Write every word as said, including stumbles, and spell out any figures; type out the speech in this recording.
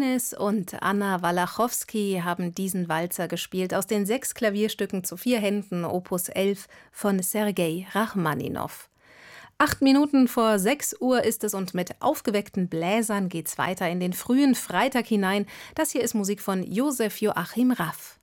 Ines und Anna Walachowski haben diesen Walzer gespielt aus den sechs Klavierstücken zu vier Händen Opus elf von Sergei Rachmaninow. Acht Minuten vor sechs Uhr ist es und mit aufgeweckten Bläsern geht's weiter in den frühen Freitag hinein. Das hier ist Musik von Josef Joachim Raff.